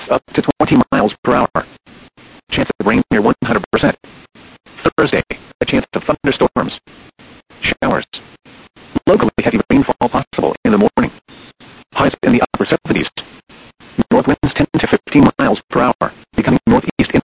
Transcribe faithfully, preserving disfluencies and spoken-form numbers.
up to twenty miles per hour. Chance of rain near one hundred percent. Thursday, a chance of thunderstorms. Showers. Locally heavy rainfall possible in the morning. Highs in the upper seventies. North winds ten to fifteen miles per hour, becoming northeast in